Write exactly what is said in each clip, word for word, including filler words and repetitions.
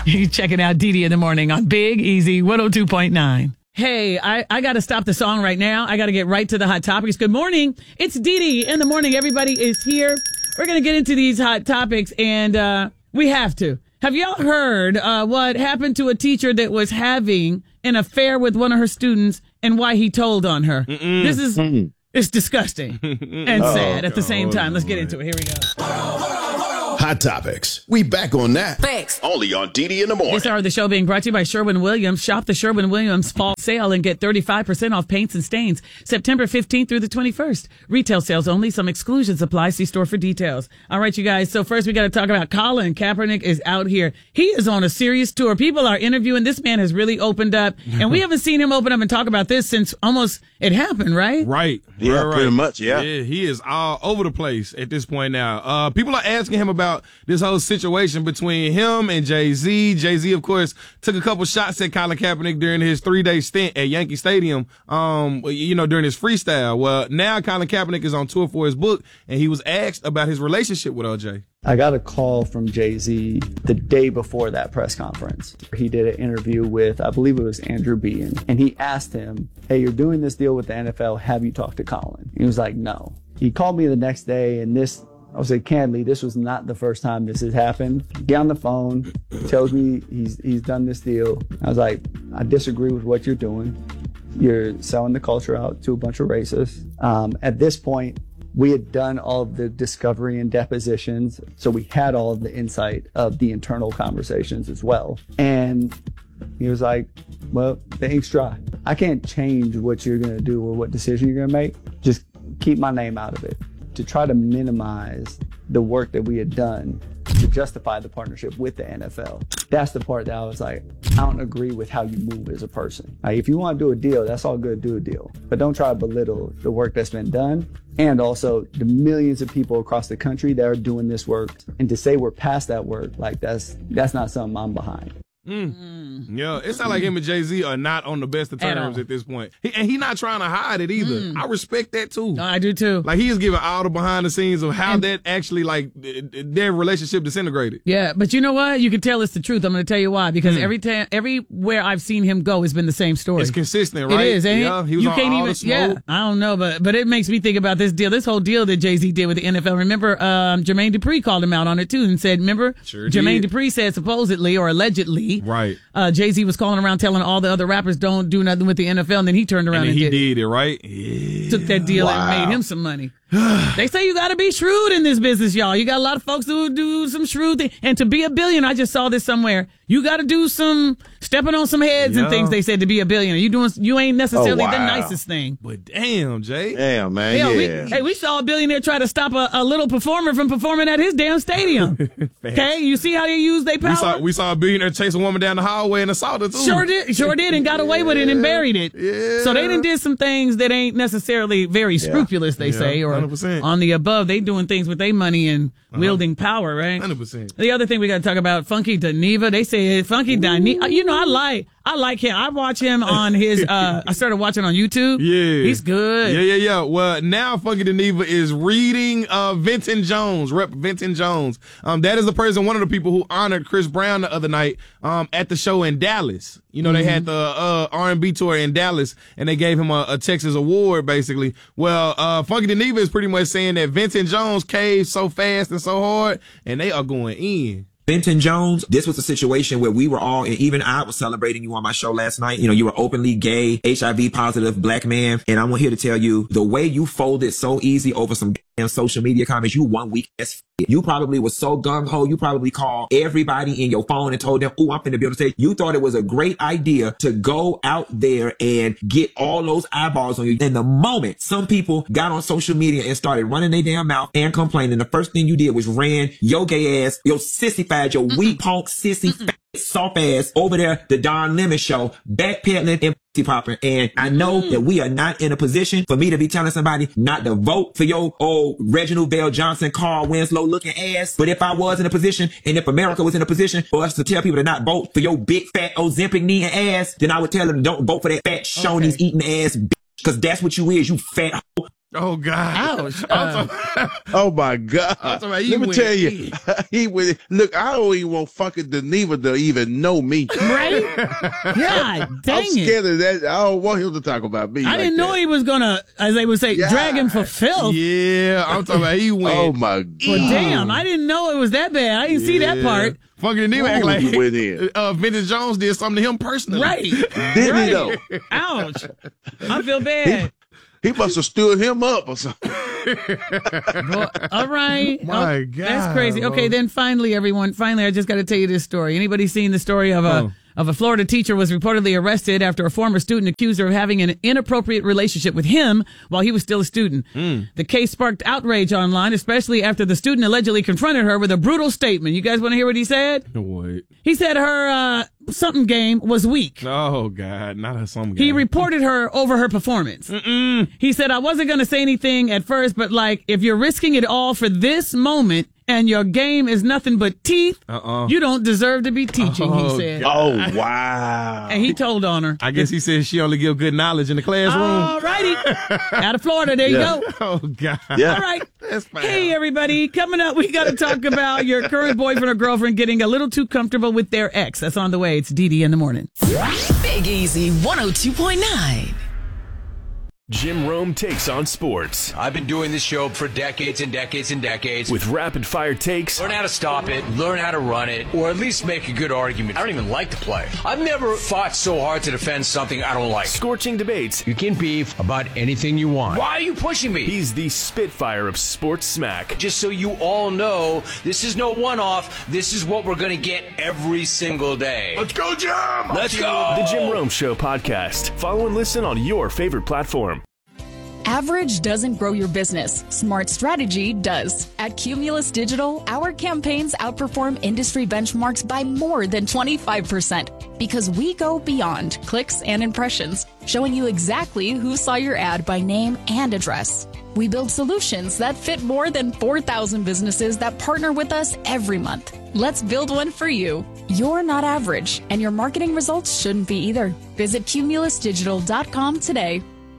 You're checking out Dee Dee in the morning on Big Easy one oh two point nine. Hey, I, I got to stop the song right now. I got to get right to the hot topics. Good morning. It's Dee Dee in the morning. Everybody is here. We're going to get into these hot topics, and uh, we have to. Have y'all heard uh, what happened to a teacher that was having an affair with one of her students and why he told on her? Mm-mm. This is Mm-mm. it's disgusting and sad at the same time. Let's get into it. Here we go. Hot Topics. We back on that. Thanks. Only on Dee Dee in the morning. This hour of the show being brought to you by Sherwin-Williams. Shop the Sherwin-Williams fall sale and get thirty-five percent off paints and stains. September fifteenth through the twenty-first. Retail sales only. Some exclusions apply. See store for details. All right, you guys. So first we got to talk about Colin Kaepernick is out here. He is on a serious tour. People are interviewing. This man has really opened up. And we haven't seen him open up and talk about this since almost it happened, right? Right. Yeah, right, pretty right. much, yeah. Yeah, he is all over the place at this point now. Uh, people are asking him about this whole situation between him and Jay-Z. Jay-Z, of course, took a couple shots at Colin Kaepernick during his three-day stint at Yankee Stadium, um, you know, during his freestyle. Well, now Colin Kaepernick is on tour for his book, and he was asked about his relationship with O J. I got a call from Jay-Z the day before that press conference. He did an interview with, I believe it was Andrew Bean, and he asked him, hey, you're doing this deal with the N F L. Have you talked to Colin? He was like, no. He called me the next day, and this, I was like, candidly, this was not the first time this has happened. Get on the phone, tells me he's he's done this deal. I was like, I disagree with what you're doing. You're selling the culture out to a bunch of racists. Um, at this point, we had done all of the discovery and depositions, so we had all of the insight of the internal conversations as well. And he was like, well, the ink's dry. I can't change what you're going to do or what decision you're going to make. Just keep my name out of it. To try to minimize the work that we had done to justify the partnership with the N F L. That's the part that I was like, I don't agree with how you move as a person. Like, if you want to do a deal, that's all good, do a deal. But don't try to belittle the work that's been done, and also the millions of people across the country that are doing this work. And to say we're past that work, like that's that's not something I'm behind. Mm. Mm. Yeah, it sounds like him and Jay-Z are not on the best of terms at, at this point. He, and he's not trying to hide it either. Mm. I respect that too. No, I do too. Like, he is giving all the behind the scenes of how and, that actually, like, their relationship disintegrated. Yeah, but you know what? You can tell it's the truth. I'm going to tell you why. Because mm. every time, everywhere I've seen him go has been the same story. It's consistent, right? It is, ain't yeah, it? He was you on can't all even, the smoke. yeah, I don't know, but but it makes me think about this deal, this whole deal that Jay-Z did with the N F L. Remember, um, Jermaine Dupri called him out on it too and said, remember, sure Jermaine did. Dupri said supposedly or allegedly, right? Uh, Jay-Z was calling around telling all the other rappers don't do nothing with the N F L, and then he turned around and, and he did, did it. it, right? Yeah. Took that deal wow. and made him some money. They say you got to be shrewd in this business, y'all. You got a lot of folks who do some shrewd things. And to be a billionaire, I just saw this somewhere. You got to do some stepping on some heads yeah. and things. They said to be a billionaire. You doing, you ain't necessarily oh, wow. the nicest thing. But damn, Jay. Damn, man. Hell, yeah. we, hey, we saw a billionaire try to stop a, a little performer from performing at his damn stadium. Okay, you see how they use their power? We saw, we saw a billionaire chase a woman down the hallway and assault her too. Sure did, sure did, and got away yeah. with it and buried it. Yeah. So they done did some things that ain't necessarily very scrupulous, yeah. they yeah. say, or one hundred percent. On the above. They doing things with their money and uh-huh. wielding power, right? one hundred percent. The other thing we got to talk about, Funky Dineva. They say Funky Dineva. You know, I like, I like him. I watch him on his, uh, I started watching on YouTube. Yeah. He's good. Yeah, yeah, yeah. Well, now Funky Dineva is reading, uh, Vinton Jones, Rep Vinton Jones. Um, that is the person, one of the people who honored Chris Brown the other night, um, at the show in Dallas. You know, mm-hmm. they had the, uh, R and B tour in Dallas and they gave him a, a Texas award, basically. Well, uh, Funky Dineva is pretty much saying that Vinton Jones caved so fast and so hard and they are going in. Vinton Jones, this was a situation where we were all, and even I was celebrating you on my show last night. You know, you were openly gay, H I V positive black man. And I'm here to tell you, the way you folded so easy over some damn social media comments, you one week as f- You probably was so gung-ho, you probably called everybody in your phone and told them, oh, I'm finna be able to say, you thought it was a great idea to go out there and get all those eyeballs on you. And the moment some people got on social media and started running their damn mouth and complaining, the first thing you did was ran your gay ass, your sissified, your Mm-mm. weak punk, sissy, Mm-mm. fat, soft ass over there, the Don Lemon show, backpedaling and popping. And I know mm. that we are not in a position for me to be telling somebody not to vote for your old Reginald Bell Johnson, Carl Winslow looking ass. But if I was in a position, and if America was in a position for us to tell people to not vote for your big fat Ozempic knee and ass, then I would tell them don't vote for that fat Shoney's okay. eating ass bitch. Cause that's what you is, you fat hoe. Oh God! Ouch. Uh, Oh my God! talking about he Let me went tell you, in. he went. Look, I don't even want fucking Deneva to even know me. right? God dang I'm it. scared of that. I don't want him to talk about me. I like didn't know that. he was going to, as they would say, Yeah. drag him for filth. Yeah, I'm talking about he went. Oh my Well, God! damn, I didn't know it was that bad. I didn't see that Yeah. part. Funky Deneva act Ooh, like he went in. uh, Vince Jones did something to him personally. Right. Did right. he though? Ouch. I feel bad. He must have stood him up or something. Well, all right. My Oh, God, That's crazy. bro. Okay, then finally, everyone, finally, I just got to tell you this story. Anybody seen the story of a Oh. of a Florida teacher was reportedly arrested after a former student accused her of having an inappropriate relationship with him while he was still a student. Mm. The case sparked outrage online, especially after the student allegedly confronted her with a brutal statement. You guys want to hear what he said? What? He said her uh, something game was weak. Oh God! Not a some guy. He reported her over her performance. Mm-mm. He said, I wasn't going to say anything at first, but like, if you're risking it all for this moment and your game is nothing but teeth, Uh-uh. you don't deserve to be teaching, Oh, he said. Oh wow! And he told on her. I guess he said she only give good knowledge in the classroom. All righty. Out of Florida, there Yeah. you go. Oh God! Yeah. All right. That's fine. Hey, everybody. Coming up, we got to talk about your current boyfriend or girlfriend getting a little too comfortable with their ex. That's on the way. It's Dee Dee in the morning. Big Easy one oh two point nine. Jim Rome takes on sports I've been doing this show for decades and decades and decades. with rapid fire takes, Learn how to stop it, learn how to run it, or at least make a good argument. I don't even like to play. I've never fought so hard to defend something I don't like. scorching debates. You can beef about anything you want. Why are you pushing me? He's the spitfire of sports smack. Just so you all know, this is no one-off. This is what we're going to get every single day. Let's go, Jim! Let's go! The Jim Rome Show podcast. Follow and listen on your favorite platform. Average doesn't grow your business. Smart strategy does. At Cumulus Digital, our campaigns outperform industry benchmarks by more than twenty-five percent because we go beyond clicks and impressions, showing you exactly who saw your ad by name and address. We build solutions that fit more than four thousand businesses that partner with us every month. Let's build one for you. You're not average, and your marketing results shouldn't be either. Visit cumulus digital dot com today.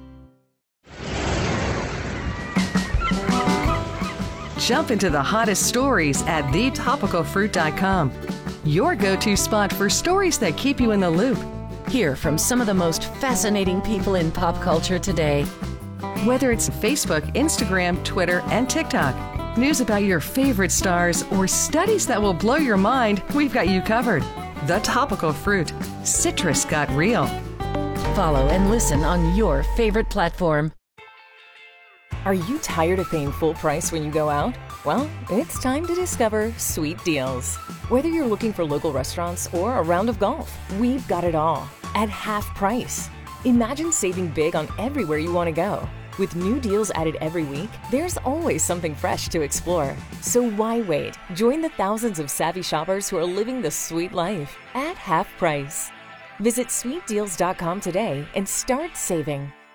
Jump into the hottest stories at the topical fruit dot com. Your go-to spot for stories that keep you in the loop. Hear from some of the most fascinating people in pop culture today. Whether it's Facebook, Instagram, Twitter, and TikTok, news about your favorite stars, or studies that will blow your mind, we've got you covered. The Topical Fruit. Citrus got real. Follow and listen on your favorite platform. Are you tired of paying full price when you go out? Well, it's time to discover Sweet Deals. Whether you're looking for local restaurants or a round of golf, we've got it all at half price. Imagine saving big on everywhere you want to go. With new deals added every week, there's always something fresh to explore. So why wait? Join the thousands of savvy shoppers who are living the sweet life at half price. Visit sweet deals dot com today and start saving.